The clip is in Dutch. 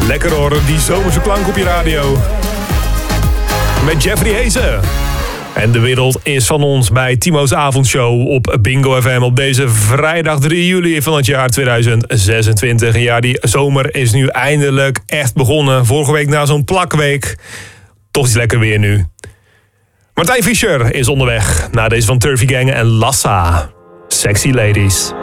Lekker horen, die zomerse klank op je radio. Met Jeffrey Hezen. En de wereld is van ons bij Timo's avondshow op Bingo FM op deze vrijdag 3 juli van het jaar 2026. Ja, die zomer is nu eindelijk echt begonnen. Vorige week na zo'n plakweek. Toch is lekker weer nu. Martijn Fischer is onderweg naar deze van Turfy Gang en Lassa. Sexy Ladies.